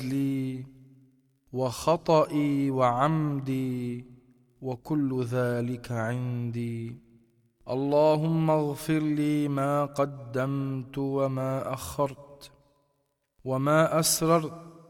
وجهلي وخطئي وعمدي وكل ذلك عندي. اللهم اغفر لي ما قدمت وما أخرت وما أسررت